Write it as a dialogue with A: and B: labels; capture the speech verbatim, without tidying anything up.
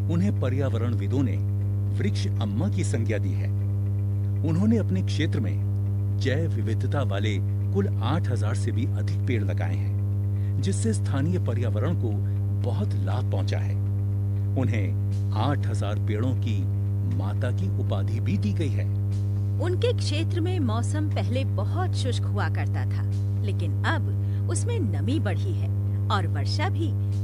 A: उन्हें पर्यावरणविदों ने वृक्ष अम्मा की संज्ञा दी है। उन्होंने अपने क्षेत्र में जैव विविधता वाले कुल आठ हज़ार से भी अधिक पेड़ लगाए हैं, जिससे स्थानीय पर्यावरण को बहुत लाभ पहुंचा है। उन्हें आठ हज़ार पेड़ों की माता की उपाधि भी दी गई है।
B: उनके क्षेत्र में मौसम पहले बहुत शुष्क हुआ करता था, लेकिन अब उसमें नमी बढ़ी है और वर्षा भी